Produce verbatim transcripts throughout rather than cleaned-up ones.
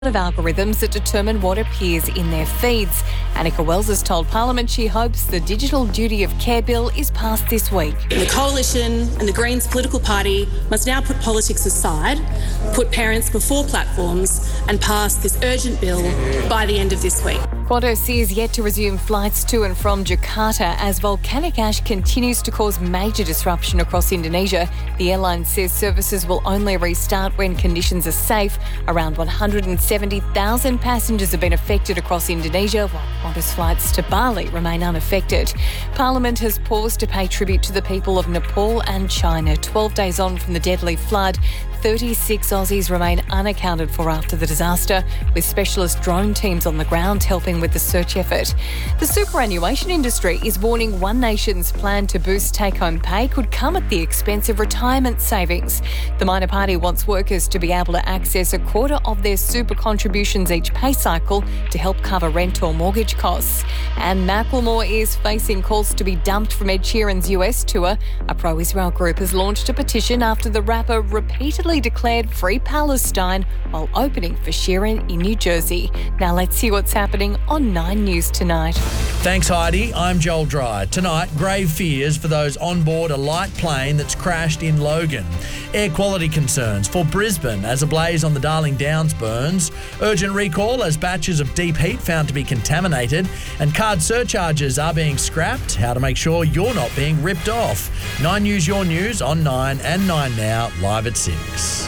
of algorithms that determine what appears in their feeds. Annika Wells has told Parliament she hopes the Digital Duty of Care Bill is passed this week. The Coalition and the Greens political party must now put politics aside, put parents before platforms and pass this urgent bill by the end of this week. Qantas is yet to resume flights to and from Jakarta as volcanic ash continues to cause major disruption across Indonesia. The airline says services will only restart when conditions are safe. Around one hundred seventy thousand passengers have been affected across Indonesia, while Qantas flights to Bali remain unaffected. Parliament has paused to pay tribute to the people of Nepal and China. twelve days on from the deadly flood, thirty-six Aussies remain unaccounted for after the disaster, with specialist drone teams on the ground helping with the search effort. The superannuation industry is warning One Nation's plan to boost take-home pay could come at the expense of retirement savings. The minor party wants workers to be able to access a quarter of their super contributions each pay cycle to help cover rent or mortgage costs. And Macklemore is facing calls to be dumped from Ed Sheeran's U S tour. A pro-Israel group has launched a petition after the rapper repeatedly declared Free Palestine while opening for Sheeran in New Jersey. Now let's see what's happening on Nine News tonight. Thanks, Heidi. I'm Joel Dry. Tonight, grave fears for those on board a light plane that's crashed in Logan. Air quality concerns for Brisbane as a blaze on the Darling Downs burns. Urgent recall as batches of deep heat found to be contaminated. And card surcharges are being scrapped. How to make sure you're not being ripped off. Nine News, your news on Nine and Nine Now, live at six.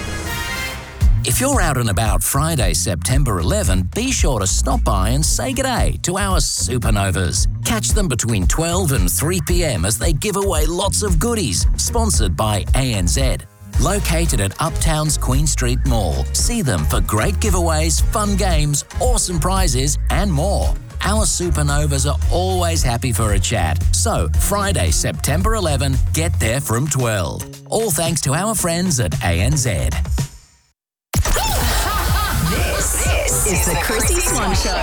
If you're out and about Friday, September eleventh, be sure to stop by and say g'day to our Supernovas. Catch them between twelve and three p.m. as they give away lots of goodies, sponsored by A N Z. Located at Uptown's Queen Street Mall, see them for great giveaways, fun games, awesome prizes and more. Our Supernovas are always happy for a chat. So, Friday, September eleventh, get there from twelve. All thanks to our friends at A N Z. This is the Chrissy Swan Show.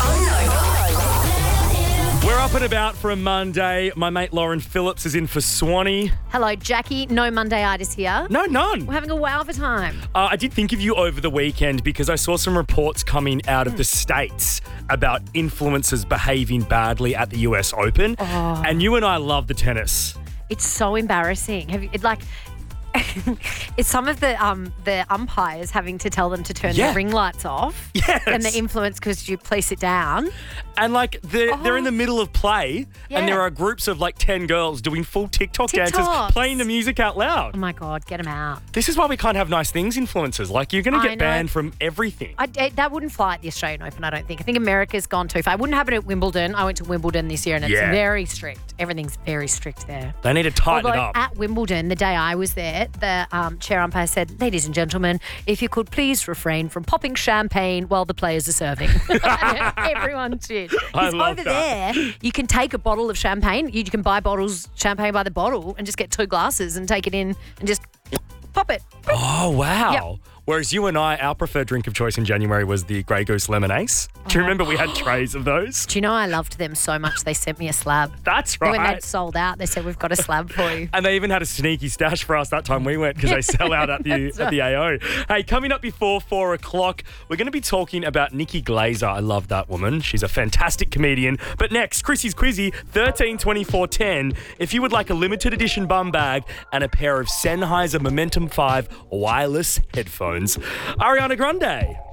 Oh no. We're up and about for a Monday. My mate Lauren Phillips is in for Swanee. Hello, Jackie. No Monday-itis here. No, none. We're having a wow of a time. Uh, I did think of you over the weekend because I saw some reports coming out of mm. the States about influencers behaving badly at the U S Open. Oh. And you and I love the tennis. It's so embarrassing. Have you, it, like... It's some of the um the umpires having to tell them to turn yeah. their ring lights off. Yes. And the influence because you please sit down. And like they're, oh. they're in the middle of play yeah. and there are groups of like ten girls doing full TikTok TikToks. dances, playing the music out loud. Oh my God, get them out. This is why we can't have nice things, influencers. Like you're going to get banned from everything. I, I, that wouldn't fly at the Australian Open, I don't think. I think America's gone too far. It wouldn't happen at Wimbledon. I went to Wimbledon this year and it's yeah. very strict. Everything's very strict there. They need to tighten Although it up. At Wimbledon, the day I was there, the um, chair umpire said, ladies and gentlemen, if you could please refrain from popping champagne while the players are serving. Everyone did. I Because love over that. there, you can take a bottle of champagne. You can buy bottles, champagne by the bottle, and just get two glasses and take it in and just pop it. Oh, wow. Yep. Whereas you and I, our preferred drink of choice in January was the Grey Goose Lemon Ace. Do you remember we had trays of those? Do you know I loved them so much they sent me a slab? That's right. When they'd sold out, they said, we've got a slab for you. And they even had a sneaky stash for us that time we went because they sell out at the at the A O. Hey, coming up before four o'clock, we're going to be talking about Nikki Glazer. I love that woman. She's a fantastic comedian. But next, Chrissy's Quizzy, thirteen twenty-four ten. If you would like a limited edition bum bag and a pair of Sennheiser Momentum five wireless headphones. Ariana Grande.